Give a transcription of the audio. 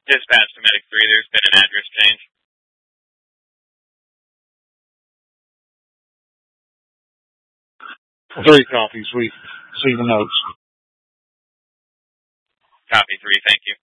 Dispatch to Medic 3, there's been an address change. 3 copies. We see the notes. Copy 3, thank you.